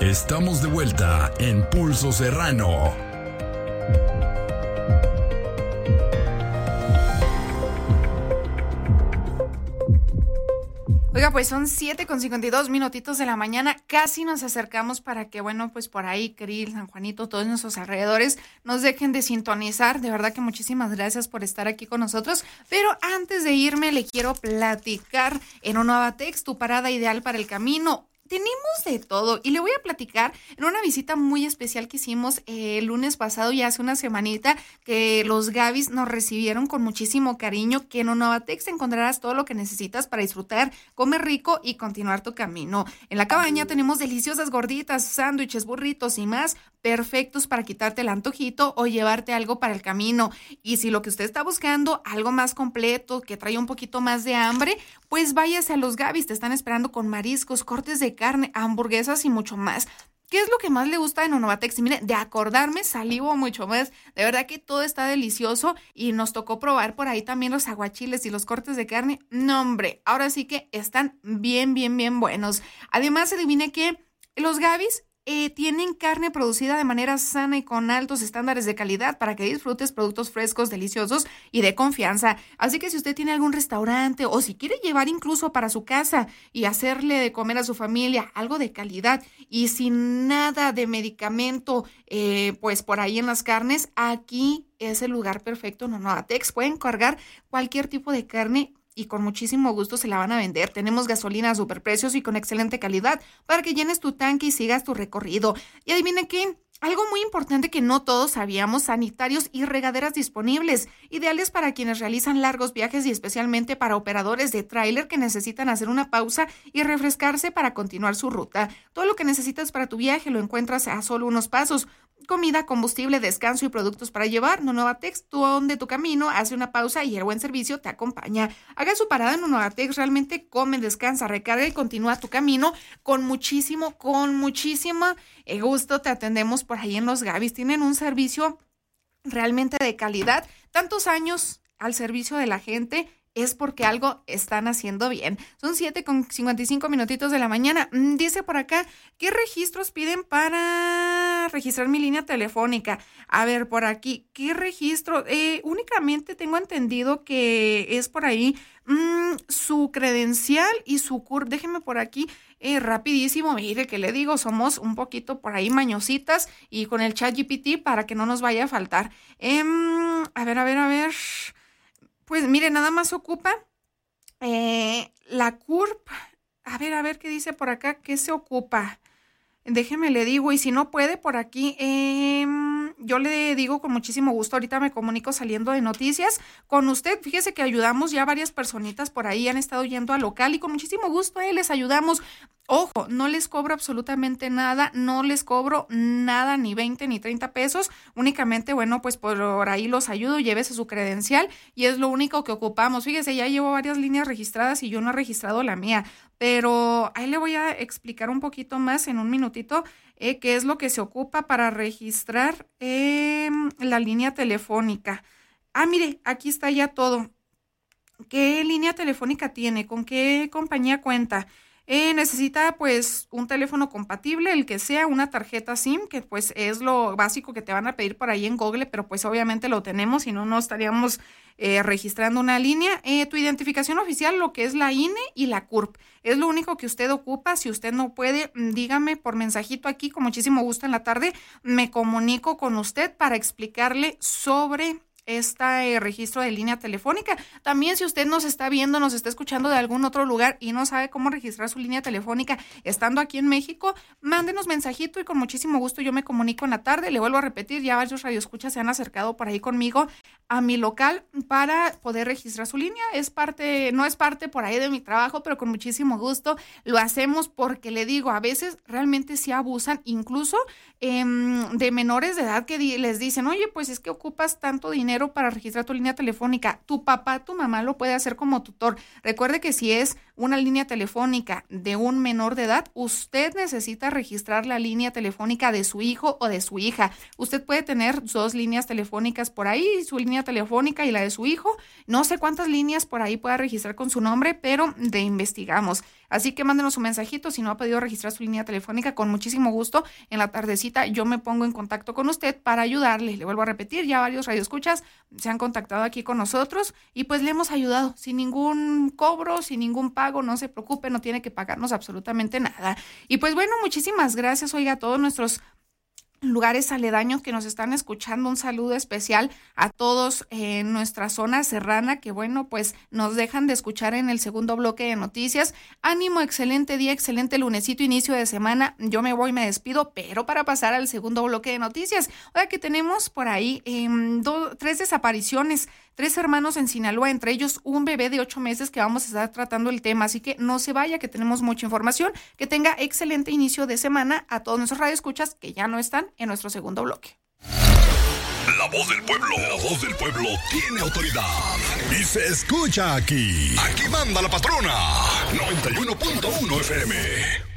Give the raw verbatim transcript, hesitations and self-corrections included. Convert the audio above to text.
Estamos de vuelta en Pulso Serrano. Oiga, pues son siete con cincuenta y dos minutitos de la mañana, casi nos acercamos para que, bueno, pues por ahí, Krill, San Juanito, todos nuestros alrededores nos dejen de sintonizar. De verdad que muchísimas gracias por estar aquí con nosotros. Pero antes de irme, le quiero platicar en un Novatex, tu parada ideal para el camino. Tenemos de todo y le voy a platicar en una visita muy especial que hicimos eh, el lunes pasado y hace una semanita, que los Gavis nos recibieron con muchísimo cariño, que en Novatex encontrarás todo lo que necesitas para disfrutar, comer rico y continuar tu camino. En la cabaña tenemos deliciosas gorditas, sándwiches, burritos y más, perfectos para quitarte el antojito o llevarte algo para el camino. Y si lo que usted está buscando, algo más completo, que trae un poquito más de hambre, pues váyase a los Gavis, te están esperando con mariscos, cortes de carne, hamburguesas y mucho más. ¿Qué es lo que más le gusta de Novatex? Y mire, de acordarme salivo mucho más. De verdad que todo está delicioso y nos tocó probar por ahí también los aguachiles y los cortes de carne. No, hombre, ahora sí que están bien, bien, bien buenos. Además, adivine que los Gavis Eh, tienen carne producida de manera sana y con altos estándares de calidad para que disfrutes productos frescos, deliciosos y de confianza. Así que si usted tiene algún restaurante o si quiere llevar incluso para su casa y hacerle de comer a su familia algo de calidad y sin nada de medicamento, eh, pues por ahí en las carnes, aquí es el lugar perfecto en Novatex. Pueden cargar cualquier tipo de carne y con muchísimo gusto se la van a vender. Tenemos gasolina a superprecios y con excelente calidad para que llenes tu tanque y sigas tu recorrido. Y adivine qué, algo muy importante que no todos sabíamos: sanitarios y regaderas disponibles, ideales para quienes realizan largos viajes y especialmente para operadores de tráiler que necesitan hacer una pausa y refrescarse para continuar su ruta. Todo lo que necesitas para tu viaje lo encuentras a solo unos pasos. Comida, combustible, descanso y productos para llevar. Novatex, tú donde tu camino, hace una pausa y el buen servicio te acompaña. Haga su parada en Novatex, realmente come, descansa, recarga y continúa tu camino con muchísimo, con muchísimo eh, gusto. Te atendemos por ahí en los Gavis. Tienen un servicio realmente de calidad. Tantos años al servicio de la gente, es porque algo están haciendo bien. Son siete con cincuenta y cinco minutitos de la mañana. Dice por acá, ¿qué registros piden para registrar mi línea telefónica? A ver, por aquí, ¿qué registro? Eh, únicamente tengo entendido que es por ahí mmm, su credencial y su C U R P. Déjeme por aquí eh, rapidísimo. Mire, que le digo, somos un poquito por ahí mañositas y con el ChatGPT para que no nos vaya a faltar. Eh, a ver, a ver, a ver... Pues mire, nada más ocupa eh, la C U R P. A ver, a ver qué dice por acá, ¿qué se ocupa? Déjeme le digo, y si no puede por aquí, eh, yo le digo con muchísimo gusto, ahorita me comunico saliendo de noticias con usted. Fíjese que ayudamos ya varias personitas por ahí, han estado yendo al local y con muchísimo gusto eh, les ayudamos. Ojo, no les cobro absolutamente nada, no les cobro nada, ni veinte ni treinta pesos, únicamente, bueno, pues por ahí los ayudo, llévese su credencial y es lo único que ocupamos. Fíjese, ya llevo varias líneas registradas y yo no he registrado la mía, pero ahí le voy a explicar un poquito más en un minutito eh, qué es lo que se ocupa para registrar eh, la línea telefónica. Ah, mire, aquí está ya todo. ¿Qué línea telefónica tiene? ¿Con qué compañía cuenta? Eh, necesita pues un teléfono compatible, el que sea, una tarjeta SIM, que pues es lo básico que te van a pedir por ahí en Google, pero pues obviamente lo tenemos, si no, no estaríamos eh, registrando una línea. Eh, tu identificación oficial, lo que es la I N E y la C U R P, es lo único que usted ocupa. Si usted no puede, dígame por mensajito aquí, con muchísimo gusto en la tarde me comunico con usted para explicarle sobre este registro de línea telefónica. También si usted nos está viendo, nos está escuchando de algún otro lugar y no sabe cómo registrar su línea telefónica estando aquí en México, mándenos mensajito y con muchísimo gusto yo me comunico en la tarde. Le vuelvo a repetir, ya varios radioescuchas se han acercado por ahí conmigo a mi local para poder registrar su línea. Es parte, no es parte por ahí de mi trabajo, pero con muchísimo gusto lo hacemos porque le digo, a veces realmente sí abusan, incluso eh, de menores de edad que di- les dicen, oye, pues es que ocupas tanto dinero dinero para registrar tu línea telefónica. Tu papá, tu mamá lo puede hacer como tutor. Recuerde que si es una línea telefónica de un menor de edad, usted necesita registrar la línea telefónica de su hijo o de su hija. Usted puede tener dos líneas telefónicas por ahí, su línea telefónica y la de su hijo. No sé cuántas líneas por ahí pueda registrar con su nombre, pero de investigamos. Así que mándenos un mensajito si no ha podido registrar su línea telefónica, con muchísimo gusto. En la tardecita yo me pongo en contacto con usted para ayudarle. Le vuelvo a repetir, ya varios radioescuchas se han contactado aquí con nosotros y pues le hemos ayudado sin ningún cobro, sin ningún pago. No se preocupe, no tiene que pagarnos absolutamente nada. Y pues bueno, muchísimas gracias, oiga, a todos nuestros lugares aledaños que nos están escuchando. Un saludo especial a todos en nuestra zona serrana que bueno, pues nos dejan de escuchar en el segundo bloque de noticias. Ánimo, excelente día, excelente lunesito, inicio de semana. Yo me voy, me despido, pero para pasar al segundo bloque de noticias. Ahora que tenemos por ahí eh, do, tres desapariciones, tres hermanos en Sinaloa, entre ellos un bebé de ocho meses que vamos a estar tratando el tema, así que no se vaya, que tenemos mucha información. Que tenga excelente inicio de semana a todos nuestros radioescuchas que ya no están en nuestro segundo bloque. La voz del pueblo, la voz del pueblo tiene autoridad y se escucha aquí. Aquí manda la patrona. noventa y uno punto uno F M.